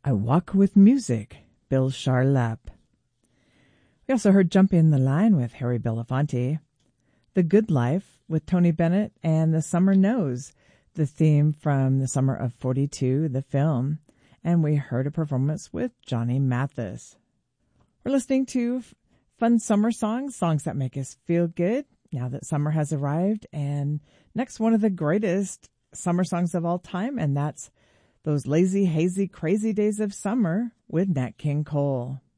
I Walk with Music, Bill Charlap. We also heard Jump in the Line with Harry Belafonte, The Good Life with Tony Bennett, and The Summer Knows, the theme from The Summer of 42, the film. And we heard a performance with Johnny Mathis. We're listening to fun summer songs, songs that make us feel good now that summer has arrived. And next, one of the greatest summer songs of all time, and that's Those Lazy, Hazy, Crazy Days of Summer with Nat King Cole.